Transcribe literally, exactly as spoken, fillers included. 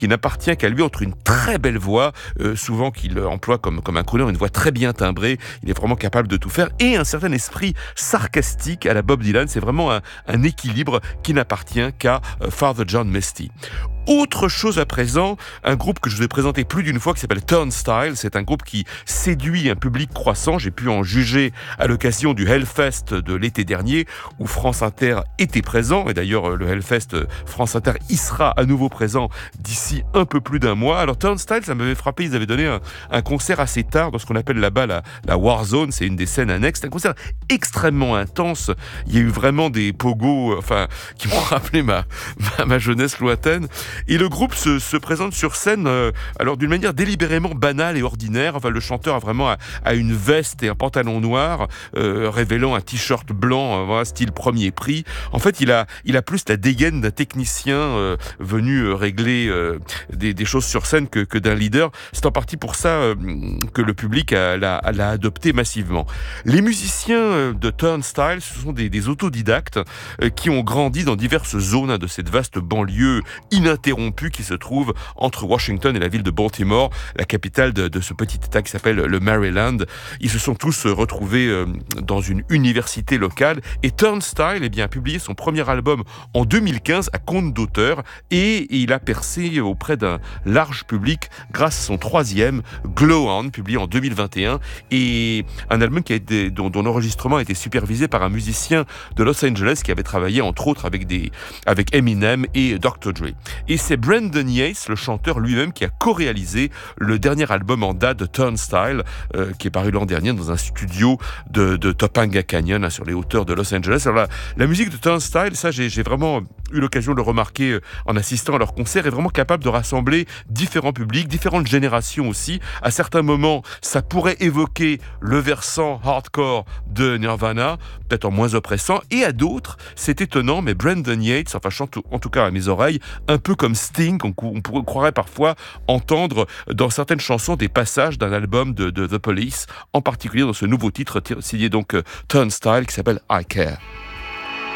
qui n'appartient qu'à lui, entre une très belle voix, euh, souvent qu'il emploie comme, comme un crooner, une voix très bien timbrée, il est vraiment capable de tout faire, et un certain esprit sarcastique à la Bob Dylan. C'est vraiment un, un équilibre qui n'appartient qu'à euh, Father John Misty. Autre chose à présent, un groupe que je vous ai présenté plus d'une fois qui s'appelle Turnstile. C'est un groupe qui séduit un public croissant. J'ai pu en juger à l'occasion du Hellfest de l'été dernier où France Inter était présent. Et d'ailleurs, le Hellfest, France Inter y sera à nouveau présent d'ici un peu plus d'un mois. Alors Turnstile, ça m'avait frappé. Ils avaient donné un, un concert assez tard dans ce qu'on appelle là-bas la, la War Zone. C'est une des scènes annexes. C'est un concert extrêmement intense. Il y a eu vraiment des pogos, enfin, qui m'ont rappelé ma, ma, ma jeunesse lointaine. Et le groupe se, se présente sur scène euh, alors d'une manière délibérément banale et ordinaire. Enfin, le chanteur a vraiment a, a une veste et un pantalon noir euh, révélant un t-shirt blanc, euh, voilà, style premier prix. En fait, il a, il a plus la dégaine d'un technicien euh, venu euh, régler euh, des, des choses sur scène que, que d'un leader. C'est en partie pour ça euh, que le public a, l'a, l'a adopté massivement. Les musiciens euh, de Turnstile, ce sont des, des autodidactes euh, qui ont grandi dans diverses zones hein, de cette vaste banlieue ininterrompue qui se trouve entre Washington et la ville de Baltimore, la capitale de, de ce petit état qui s'appelle le Maryland. Ils se sont tous retrouvés euh, dans une université locale et Turnstile eh bien, a publié son premier album en deux mille quinze à compte d'auteur et, et il a percé auprès d'un large public grâce à son troisième, Glow On, publié en deux mille vingt et un, et un album qui a été, dont, dont l'enregistrement a été supervisé par un musicien de Los Angeles qui avait travaillé entre autres avec, des, avec Eminem et docteur Dre. Et c'est Brendan Yates, le chanteur lui-même, qui a co-réalisé le dernier album en date de Turnstile, euh, qui est paru l'an dernier dans un studio de, de Topanga Canyon, hein, sur les hauteurs de Los Angeles. Alors la, la musique de Turnstile, ça j'ai, j'ai vraiment eu l'occasion de le remarquer euh, en assistant à leur concert, est vraiment capable de rassembler différents publics, différentes générations aussi. À certains moments, ça pourrait évoquer le versant hardcore de Nirvana, peut-être en moins oppressant, et à d'autres, c'est étonnant, mais Brendan Yates, enfin chante en tout cas à mes oreilles, un peu comme Sting, on, on pourrait croirait parfois entendre dans certaines chansons des passages d'un album de, de The Police, en particulier dans ce nouveau titre signé donc uh, Turnstile qui s'appelle I Care.